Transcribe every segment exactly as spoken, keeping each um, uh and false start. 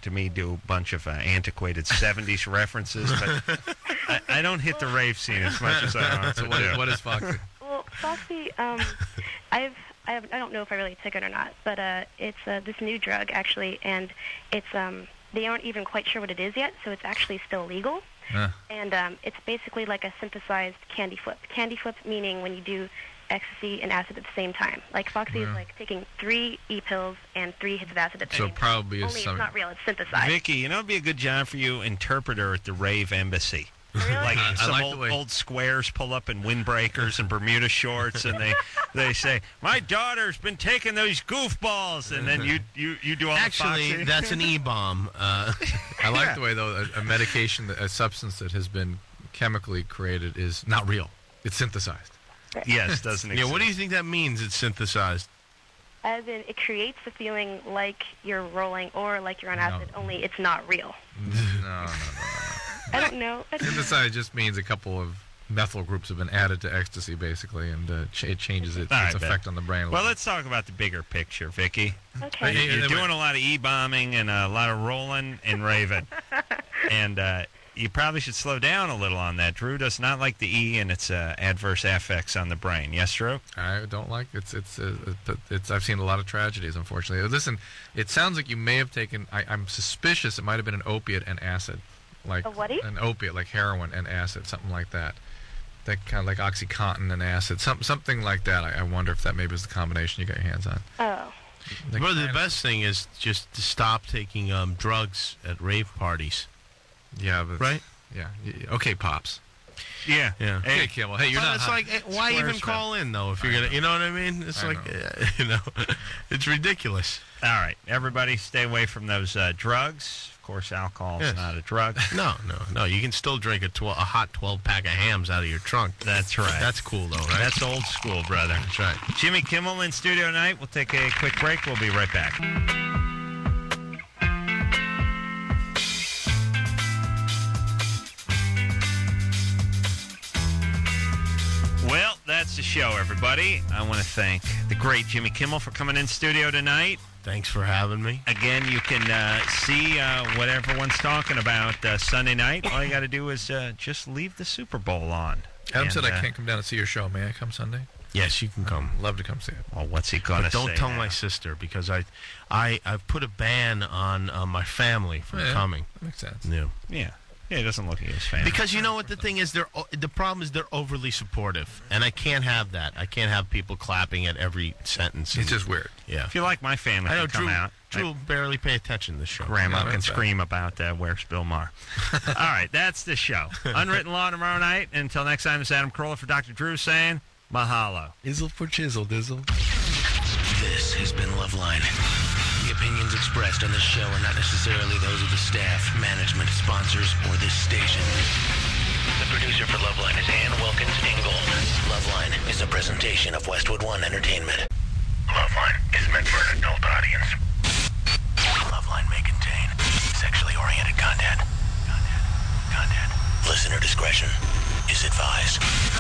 to me do a bunch of uh, antiquated seventies references, but I, I don't hit the rave scene as much as I want to So what, do. what is Foxy? Well, Foxy, um, I've, I have, I don't know if I really took it or not, but uh, it's uh, this new drug actually, and it's um, they aren't even quite sure what it is yet, so it's actually still legal. Uh. And um, it's basically like a synthesized candy flip. Candy flip meaning when you do ecstasy and acid at the same time. Like Foxy Yeah. is like taking three e-pills and three hits of acid at the So same time. probably is Only it's some. not real, it's synthesized. Vicky, you know it'd be a good job for you, interpreter at the rave embassy. Really? Like I some like the old, way- old squares pull up in windbreakers and Bermuda shorts, and they they say, "My daughter's been taking those goofballs," and then you you, you do all Actually, the Foxy. that's an E-bomb. Uh, I like the way though a, a medication, that- a substance that has been chemically created is not real. It's synthesized. Yes, doesn't yeah, exist. what do you think that means? It's synthesized. As in, it creates the feeling like you're rolling or like you're on No. acid, only it's not real. No, no, no. I don't know. I don't- Synthesized just means a couple of methyl groups have been added to ecstasy, basically, and uh, ch- it changes it, All its right, effect Ben. on the brain. a Well, little. let's talk about the bigger picture, Vicky. Okay. Hey, You're hey, doing a lot of e-bombing and a lot of rolling and raving, and uh, you probably should slow down a little on that. Drew does not like the E and its uh, adverse effects on the brain. Yes, Drew? I don't like it's it's uh, it's, it's I've seen a lot of tragedies, unfortunately. Listen, it sounds like you may have taken. I, I'm suspicious it might have been an opiate and acid, like A what-y? an opiate, like heroin and acid, something like that. That kind of like OxyContin and acid, some, something like that. I, I wonder if that maybe is the combination you got your hands on. Oh. Like, Brother, the best thing is just to stop taking um, drugs at rave parties. Yeah, but Right? Yeah. y- Okay, pops. Yeah. Yeah. Hey, Hey, Kimmel. Hey, you're Well, not. it's hot. like, eh, why even Squaresman. call in though if you're I gonna, know. you know what I mean? It's I like, know. eh, you know, it's ridiculous. all right, everybody stay away from those uh, drugs. Of course, alcohol is Yes. not a drug. No, no, no. You can still drink a, tw- a hot twelve pack of hams out of your trunk. That's right. That's cool though, right? That's old school, brother. That's right. Jimmy Kimmel in studio tonight. We'll take a quick break. We'll be right back. Well, that's the show, everybody. I want to thank the great Jimmy Kimmel for coming in studio tonight. Thanks for having me. Again, you can uh, see uh, what everyone's talking about uh, Sunday night. All you got to do is uh, just leave the Super Bowl on. Adam And, said I uh, can't come down and see your show. May I come Sunday? Yes, you can come. Love to come see it. Well, what's he gonna But don't say tell now? my sister because I, I, I've put a ban on uh, my family from Yeah. coming. That makes sense. Yeah. Yeah, yeah, he doesn't look at his family. Because you know what the thing is, they're o- the problem is they're overly supportive, and I can't have that. I can't have people clapping at every sentence. It's and- just weird. yeah. If you like my family, I know can come Drew. out. Drew My barely pay attention to the show. grandma Yeah, can that's bad. scream about uh, where's Bill Maher. All right, that's the show. Unwritten Law tomorrow night. Until next time, it's Adam Carolla for Doctor Drew saying mahalo. Izzle for chisel, dizzle. This has been Loveline. The opinions expressed on this show are not necessarily those of the staff, management, sponsors, or this station. The producer for Loveline is Ann Wilkins Ingold. Loveline is a presentation of Westwood One Entertainment. Loveline is meant for an adult audience. Loveline may contain sexually oriented content. Content. Content. Listener discretion is advised.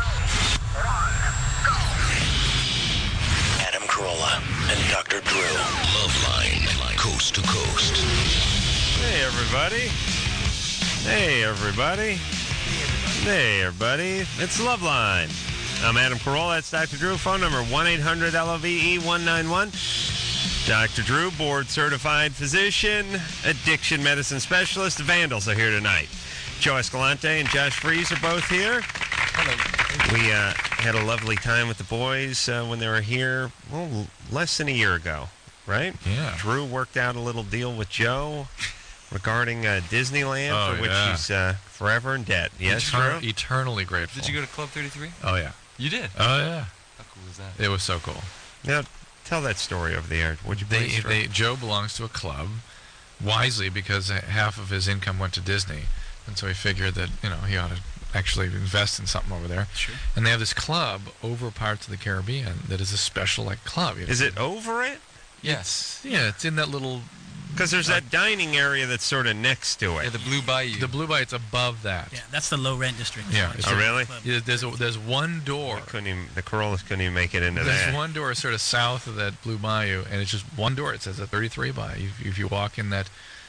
Adam Carolla and Doctor Drew. Loveline, coast to coast. Hey, everybody. Hey, everybody. Hey, everybody. It's Loveline. I'm Adam Carolla. That's Doctor Drew. Phone number one eight hundred L O V E one nine one. Doctor Drew, board-certified physician, addiction medicine specialist. The Vandals are here tonight. Joe Escalante and Josh Fries are both here. We uh, had a lovely time with the boys uh, when they were here, well, l- less than a year ago, right? Yeah. Drew worked out a little deal with Joe regarding uh, Disneyland, Oh, for which yeah. he's uh, forever in debt. Yes, Etern- Drew? eternally grateful. Did you go to Club thirty-three? Oh, yeah. You did? Oh, yeah. How cool is that? It was so cool. Now, tell that story over the air. Would you They, please, Drew? they, Joe belongs to a club, wisely, because half of his income went to Disney. And so he figured that, you know, he ought to actually invest in something over there. Sure. And they have this club over parts of the Caribbean that is a special, like, club. You know? Is it over it? Yes. Yeah, it's in that little... Because there's that dining area that's sort of next to it. Yeah, the Blue Bayou. The Blue Bayou, it's above that. Yeah, that's the low rent district. Yeah, it's Oh, a- really? Yeah, there's, a, there's one door. I couldn't even, the Corollas couldn't even make it into There's that. one door sort of south of that Blue Bayou, and it's just one door. It says a thirty-three by. If, if you walk in that